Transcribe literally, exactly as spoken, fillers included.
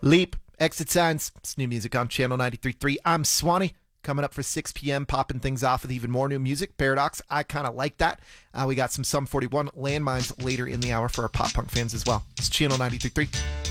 Leap, Exit Signs. It's new music on Channel ninety-three point three. I'm Swanee. Coming up for six p.m., popping things off with even more new music. Paradox, I kind of like that. Uh, we got some Sum forty-one Landmines later in the hour for our pop punk fans as well. It's Channel ninety-three point three.